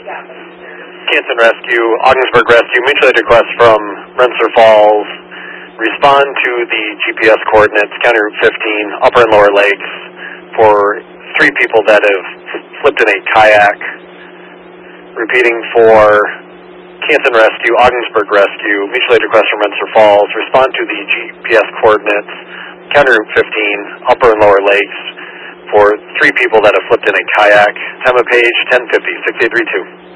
Canton Rescue, Ogdensburg Rescue, mutual aid request from Rensselaer Falls. Respond to the GPS coordinates, County Route 15, Upper and Lower Lakes, for 3 people that have slipped in a kayak. Repeating for Canton Rescue, Ogdensburg Rescue, mutual aid request from Rensselaer Falls. Respond to the GPS coordinates, County Route 15, Upper and Lower Lakes, for 3 people that have slipped in a kayak. Time of page 10:50, 6832.